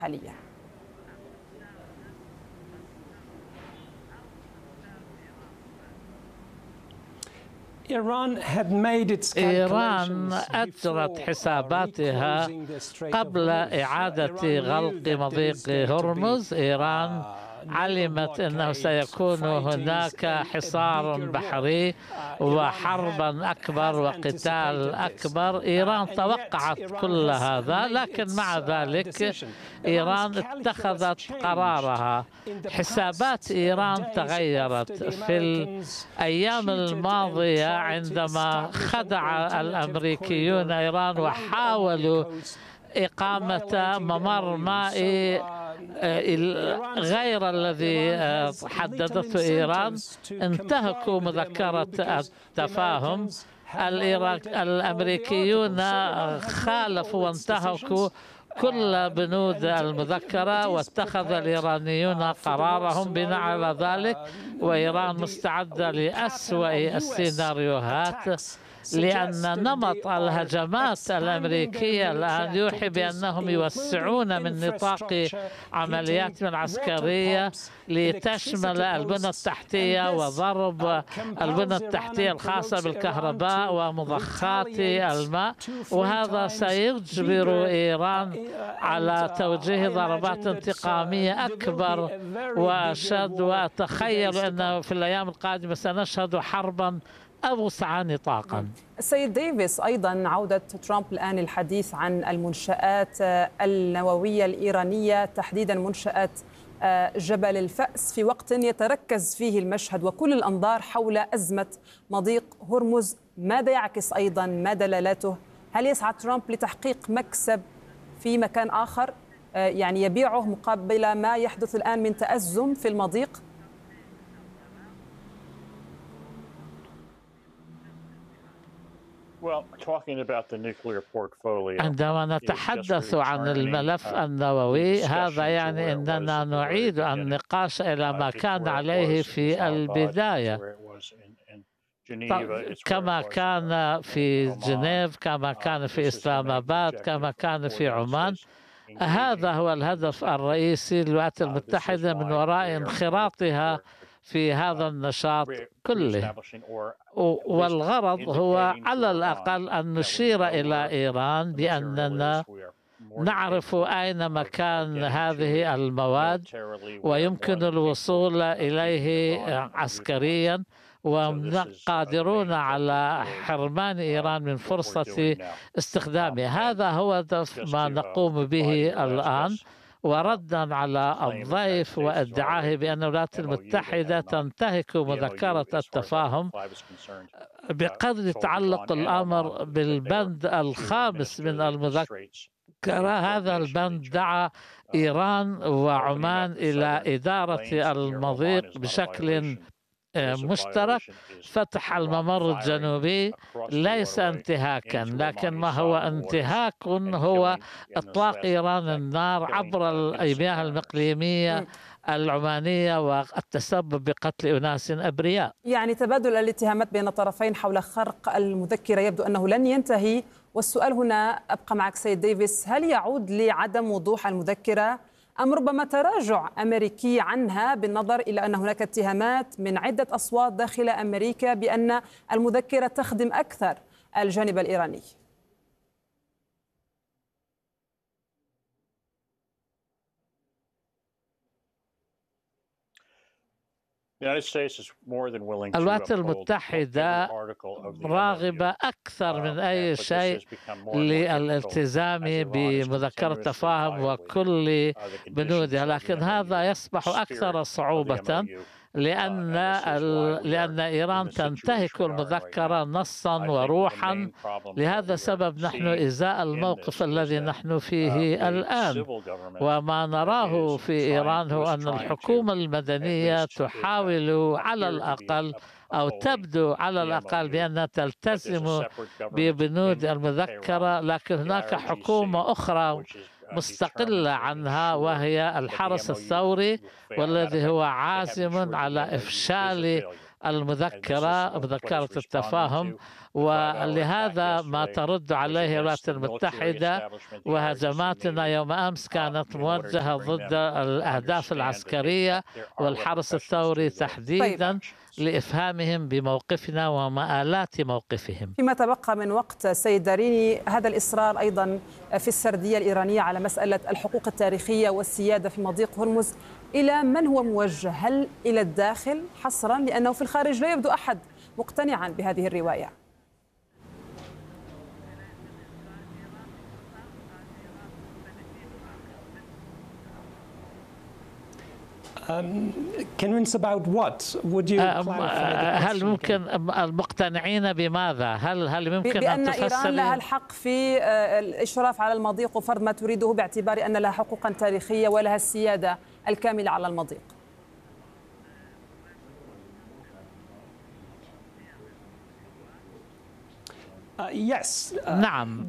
حاليا. إيران أجرت حساباتها قبل إعادة غلق مضيق هرمز. إيران علمت أنه سيكون هناك حصار بحري وحربا أكبر وقتال أكبر. إيران توقعت كل هذا، لكن مع ذلك إيران اتخذت قرارها. حسابات إيران تغيرت في الأيام الماضية عندما خدع الأمريكيون إيران وحاولوا إقامة ممر مائي غير الذي حددته إيران. انتهكوا مذكرة التفاهم. الأمريكيون خالفوا وانتهكوا كل بنود المذكرة، واتخذ الإيرانيون قرارهم بناء على ذلك، وإيران مستعدة لأسوأ السيناريوهات، لأن نمط الهجمات الأمريكية الآن يوحي بأنهم يوسعون من نطاق عملياتهم العسكرية لتشمل البنى التحتية وضرب البنى التحتية الخاصة بالكهرباء ومضخات الماء، وهذا سيجبر إيران على توجيه ضربات انتقامية أكبر وأشد. وأتخيل أنه في الأيام القادمة سنشهد حربا أوسع نطاقا. السيد ديفيس، أيضا عودة ترامب الآن الحديث عن المنشآت النووية الإيرانية، تحديدا منشآت جبل الفأس، في وقت يتركز فيه المشهد وكل الأنظار حول أزمة مضيق هرمز. ماذا يعكس أيضا؟ ما دلالاته؟ هل يسعى ترامب لتحقيق مكسب في مكان آخر، يعني يبيعه مقابل ما يحدث الآن من تأزم في المضيق؟ عندما نتحدث عن الملف النووي، هذا يعني أننا نعيد النقاش إلى ما كان عليه في البداية، كما كان في جنيف، كما كان في إسلام آباد، كما كان في عمان. هذا هو الهدف الرئيسي للولايات المتحدة من وراء انخراطها في هذا النشاط كله، والغرض هو على الأقل أن نشير إلى إيران بأننا نعرف أين مكان هذه المواد ويمكن الوصول إليه عسكريا، وقادرون على حرمان إيران من فرصة استخدامها. هذا هو هدف ما نقوم به الآن. وردا على الضيف وادعائه بأن الولايات المتحدة تنتهك مذكرة التفاهم، بقدر يتعلق الأمر بالبند الخامس من المذكرة، هذا البند دعا إيران وعمان إلى إدارة المضيق بشكل مشترك. فتح الممر الجنوبي ليس انتهاكا، لكن ما هو انتهاك هو إطلاق إيران النار عبر المياه الإقليمية العمانية والتسبب بقتل أناس أبرياء. يعني تبادل الاتهامات بين الطرفين حول خرق المذكرة يبدو أنه لن ينتهي. والسؤال هنا، أبقى معك سيد ديفيس، هل يعود لعدم وضوح المذكرة أم ربما تراجع أمريكي عنها، بالنظر إلى أن هناك اتهامات من عدة أصوات داخل أمريكا بأن المذكرة تخدم أكثر الجانب الإيراني؟ الولايات المتحدة راغبة أكثر من أي شيء للالتزام بمذكرة التفاهم وكل بنودها، لكن هذا يصبح أكثر صعوبة لأن إيران تنتهك المذكرة نصا وروحا. لهذا السبب نحن إزاء الموقف الذي نحن فيه الآن، وما نراه في إيران هو أن الحكومة المدنية تحاول على الأقل أو تبدو على الأقل بأنها تلتزم ببنود المذكرة، لكن هناك حكومة أخرى مستقلة عنها وهي الحرس الثوري، والذي هو عازم على إفشال مذكرة التفاهم، ولهذا ما ترد عليه الولايات المتحدة. وهجماتنا يوم أمس كانت موجهة ضد الأهداف العسكرية والحرس الثوري تحديدا لإفهامهم بموقفنا ومآلات موقفهم. فيما تبقى من وقت سيد داريني، هذا الإصرار أيضا في السردية الإيرانية على مسألة الحقوق التاريخية والسيادة في مضيق هرمز إلى من هو موجه؟ هل إلى الداخل حصرا؟ لأنه في الخارج لا يبدو أحد مقتنعا بهذه الرواية. هل ممكن المقتنعين بماذا؟ هل ممكن بأن إيران لها الحق في الإشراف على المضيق وفرض ما تريده باعتبار أن لها حقوقا تاريخية ولها السيادة الكاملة على المضيق؟ نعم،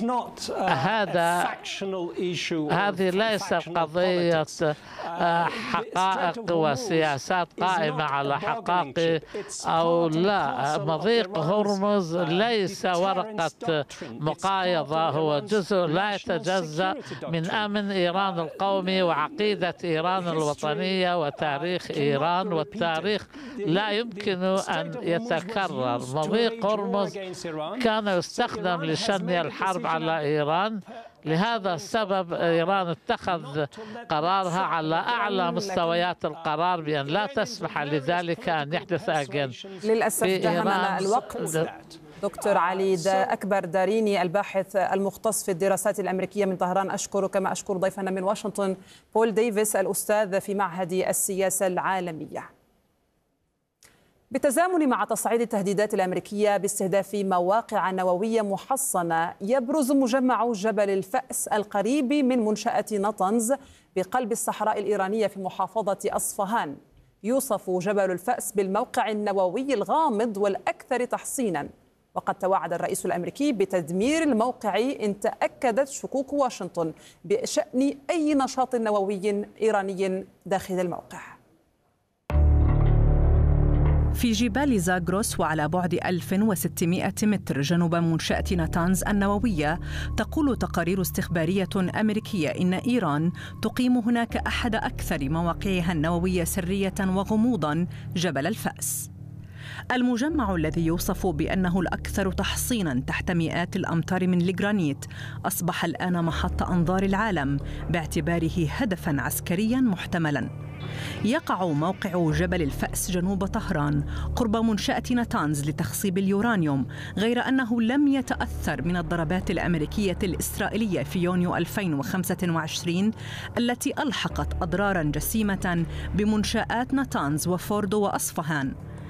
هذه ليست قضية حقائق وسياسات قائمة على حقائق أو لا. مضيق هرمز ليس ورقة مقايضة، هو جزء لا يتجزأ من أمن إيران القومي وعقيدة إيران الوطنية وتاريخ إيران، والتاريخ لا يمكن أن يتكرر. مضيق هرمز كان يستخدم لشن الحرب على إيران، لهذا السبب إيران اتخذ قرارها على أعلى مستويات القرار بأن لا تسمح لذلك أن يحدث أجن. للأسف دهمنا الوقت. دكتور علي أكبر داريني، الباحث المختص في الدراسات الأمريكية من طهران، أشكر كما أشكر ضيفنا من واشنطن بول ديفيس الأستاذ في معهد السياسة العالمية. بالتزامن مع تصعيد التهديدات الأمريكية باستهداف مواقع نووية محصنة، يبرز مجمع جبل الفأس القريب من منشأة نطنز بقلب الصحراء الإيرانية في محافظة أصفهان. يوصف جبل الفأس بالموقع النووي الغامض والأكثر تحصينا، وقد توعد الرئيس الأمريكي بتدمير الموقع إن تأكدت شكوك واشنطن بشأن أي نشاط نووي إيراني داخل الموقع. في جبال زاغروس وعلى بعد 1600 متر جنوب منشأة ناتانز النووية، تقول تقارير استخبارية أمريكية إن إيران تقيم هناك أحد أكثر مواقعها النووية سرية وغموضاً، جبل الفأس. المجمع الذي يوصف بأنه الأكثر تحصيناً تحت مئات الأمتار من الجرانيت أصبح الآن محط أنظار العالم باعتباره هدفاً عسكرياً محتملاً. يقع موقع جبل الفأس جنوب طهران قرب منشأة ناتانز لتخصيب اليورانيوم، غير أنه لم يتأثر من الضربات الأمريكية الإسرائيلية في يونيو 2025 التي ألحقت أضراراً جسيمة بمنشآت ناتانز وفوردو وأصفهان.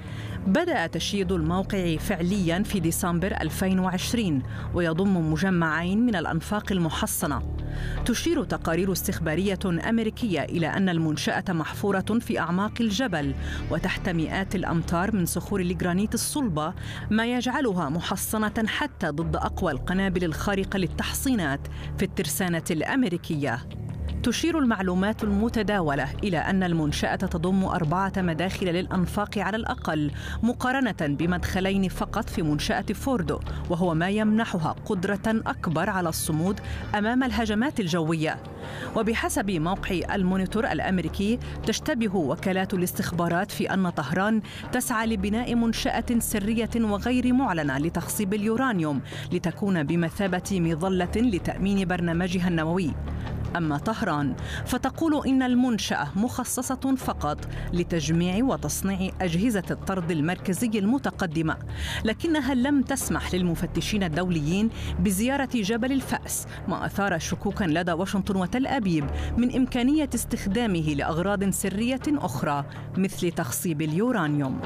بدأ تشييد الموقع فعلياً في ديسمبر 2020 ويضم مجمعين من الأنفاق المحصنة. تشير تقارير استخبارية أمريكية إلى أن المنشأة محفورة في أعماق الجبل وتحت مئات الأمتار من صخور الجرانيت الصلبة، ما يجعلها محصنة حتى ضد أقوى القنابل الخارقة للتحصينات في الترسانة الأمريكية. تشير المعلومات المتداولة إلى أن المنشأة تضم 4 مداخل للأنفاق على الأقل، مقارنة بمدخلين فقط في منشأة فوردو، وهو ما يمنحها قدرة أكبر على الصمود أمام الهجمات الجوية. وبحسب موقع المونيتور الأمريكي، تشتبه وكالات الاستخبارات في أن طهران تسعى لبناء منشأة سرية وغير معلنة لتخصيب اليورانيوم لتكون بمثابة مظلة لتأمين برنامجها النووي. أما طهران فتقول إن المنشأة مخصصة فقط لتجميع وتصنيع أجهزة الطرد المركزي المتقدمة، لكنها لم تسمح للمفتشين الدوليين بزيارة جبل الفأس، ما أثار شكوكا لدى واشنطن وتل أبيب من إمكانية استخدامه لأغراض سرية أخرى مثل تخصيب اليورانيوم.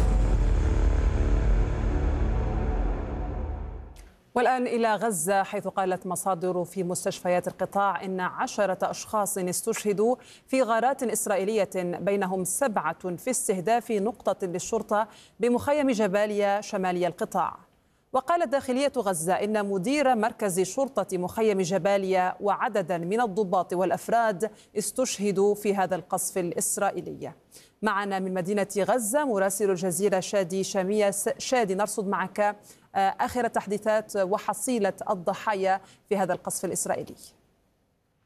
والآن إلى غزة، حيث قالت مصادر في مستشفيات القطاع إن 10 أشخاص استشهدوا في غارات إسرائيلية، بينهم 7 في استهداف نقطة للشرطة بمخيم جباليا شمالي القطاع. وقالت داخلية غزة إن مدير مركز شرطة مخيم جباليا وعددا من الضباط والأفراد استشهدوا في هذا القصف الإسرائيلي. معنا من مدينة غزة مراسل الجزيرة شادي شامية. شادي، نرصد معك آخر التحديثات وحصيلة الضحايا في هذا القصف الإسرائيلي.